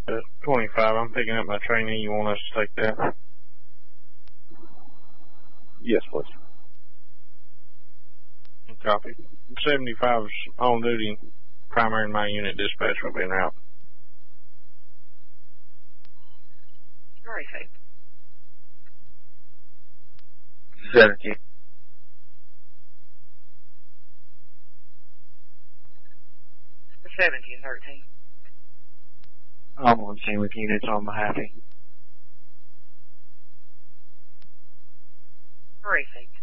25, I'm picking up my trainee. You want us to take that? Yes, please. Copy. 75 is on duty. Primary and my unit dispatch will be en route. Perfect. 17. 1713. I'm on scene with units on Mahaffey. Perfect.